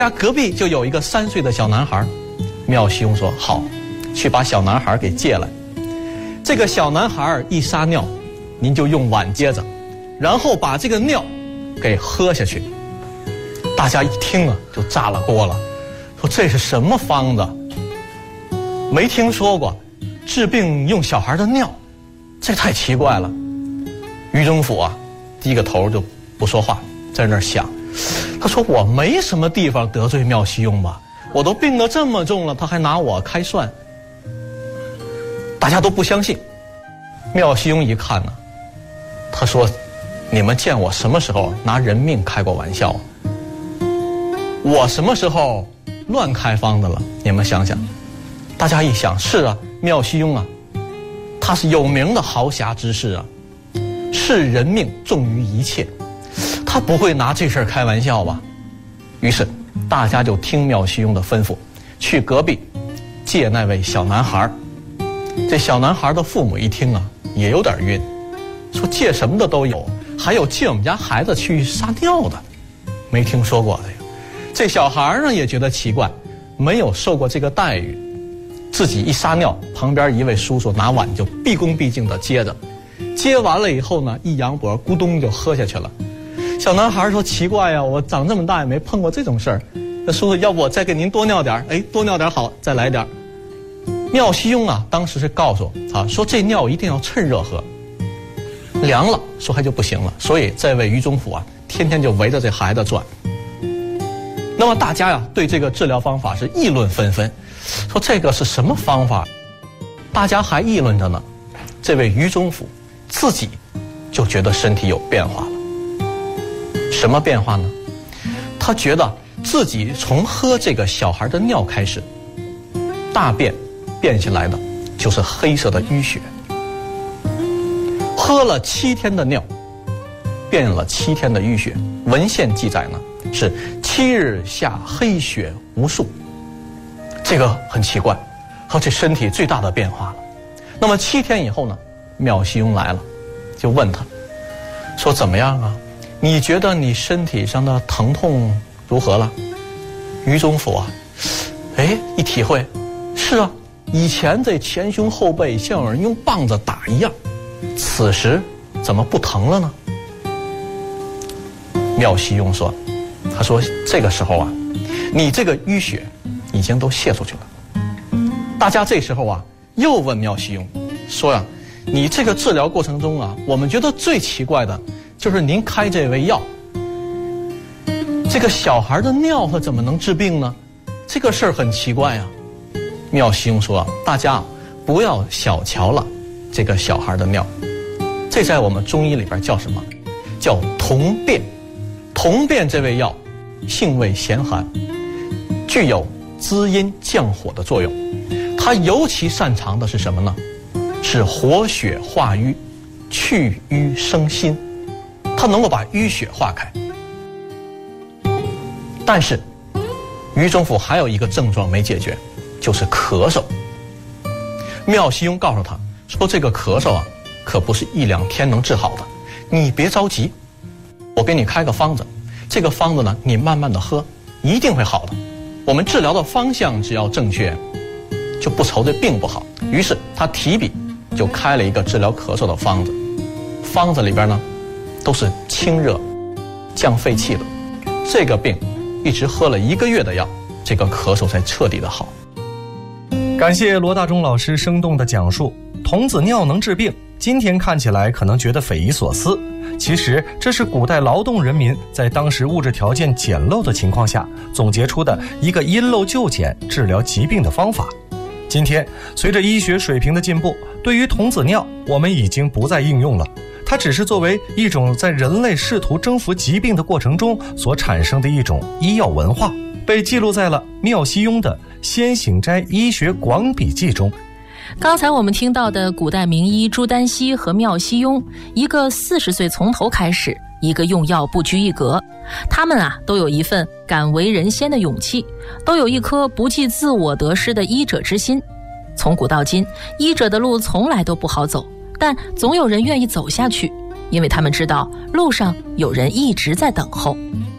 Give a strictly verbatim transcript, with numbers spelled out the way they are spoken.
家隔壁就有一个三岁的小男孩，妙西翁说好，去把小男孩给借来。这个小男孩一撒尿，您就用碗接着，然后把这个尿给喝下去。大家一听啊，就炸了锅了，说这是什么方子？没听说过，治病用小孩的尿，这太奇怪了。于中府啊，低个头就不说话，在那儿想。他说我没什么地方得罪妙西翁吧，我都病得这么重了，他还拿我开涮。大家都不相信。妙西翁一看呢，他说你们见我什么时候拿人命开过玩笑啊？我什么时候乱开方子了？你们想想。大家一想，是啊，妙西翁啊，他是有名的豪侠之士啊，视人命重于一切，他不会拿这事儿开玩笑吧？于是大家就听妙西翁的吩咐，去隔壁借那位小男孩。这小男孩的父母一听啊，也有点晕，说借什么的都有，还有借我们家孩子去撒尿的，没听说过这个。这小孩呢也觉得奇怪，没有受过这个待遇，自己一撒尿，旁边一位叔叔拿碗就毕恭毕敬地接着，接完了以后呢，一扬脖，咕咚就喝下去了。小男孩说奇怪呀，我长这么大也没碰过这种事儿。那叔叔，要不我再给您多尿点？哎，多尿点好，再来点。妙西翁啊，当时是告诉啊，说这尿一定要趁热喝，凉了说还就不行了。所以这位于中府啊，天天就围着这孩子转。那么大家呀，对这个治疗方法是议论纷纷，说这个是什么方法？大家还议论着呢，这位于中府自己就觉得身体有变化了。什么变化呢？他觉得自己从喝这个小孩的尿开始，大便变下来的就是黑色的淤血，喝了七天的尿，变了七天的淤血。文献记载呢是七日下黑血无数，这个很奇怪，和这身体最大的变化了。那么七天以后呢，妙西翁来了，就问他说怎么样啊？你觉得你身体上的疼痛如何了？于中府啊，哎，一体会，是啊，以前这前胸后背像有人用棒子打一样，此时怎么不疼了呢？妙西翁说，他说这个时候啊，你这个淤血已经都泄出去了。大家这时候啊，又问妙西翁说呀、啊，你这个治疗过程中啊，我们觉得最奇怪的就是您开这味药，这个小孩的尿它怎么能治病呢？这个事儿很奇怪啊。妙西翁说，大家不要小瞧了这个小孩的尿，这在我们中医里边叫什么？叫同便。同便这味药性味咸寒，具有滋阴降火的作用。它尤其擅长的是什么呢？是活血化瘀，去瘀生新。它能够把淤血化开。但是于中府还有一个症状没解决，就是咳嗽。妙西翁告诉他说，这个咳嗽啊，可不是一两天能治好的，你别着急，我给你开个方子，这个方子呢，你慢慢的喝，一定会好的。我们治疗的方向只要正确，就不愁这病不好。于是他提笔就开了一个治疗咳嗽的方子，方子里边呢都是清热降肺气的。这个病一直喝了一个月的药，这个咳嗽才彻底的好。 感谢罗大中老师生动的讲述。童子尿能治病，今天看起来可能觉得匪夷所思，其实这是古代劳动人民在当时物质条件简陋的情况下总结出的一个因陋就简治疗疾病的方法。今天随着医学水平的进步，对于童子尿我们已经不再应用了，它只是作为一种在人类试图征服疾病的过程中所产生的一种医药文化，被记录在了妙西翁的《先行斋医学广笔记》中。 刚才我们听到的古代名医朱丹溪和妙西翁，一个四十岁从头开始，一个用药不拘一格，他们啊都有一份敢为人先的勇气，都有一颗不计自我得失的医者之心。从古到今，医者的路从来都不好走，但总有人愿意走下去，因为他们知道路上有人一直在等候。